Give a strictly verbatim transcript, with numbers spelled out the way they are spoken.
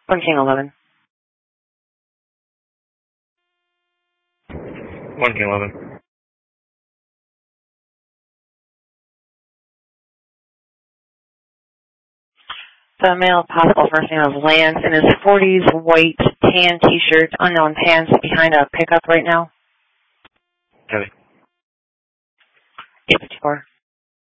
one King eleven. one King eleven. The male possible first name is Lance in his forties, white, tan t-shirt, unknown pants behind a pickup right now. Heavy. eight fifty-four.